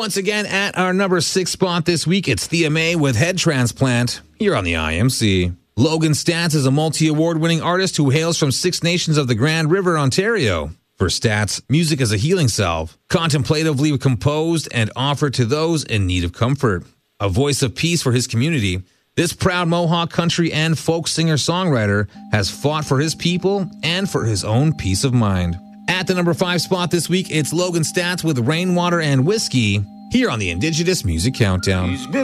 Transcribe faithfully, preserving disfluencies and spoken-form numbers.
Once again, at our number six spot this week, it's Thea May with Head Transplant. You're on the I M C. Logan Stats is a multi-award winning artist who hails from Six Nations of the Grand River, Ontario. For Stats, music is a healing salve, contemplatively composed and offered to those in need of comfort. A voice of peace for his community, this proud Mohawk country and folk singer-songwriter has fought for his people and for his own peace of mind. At the number five spot this week, it's Logan Stats with Rainwater and Whiskey, here on the Indigenous Music Countdown.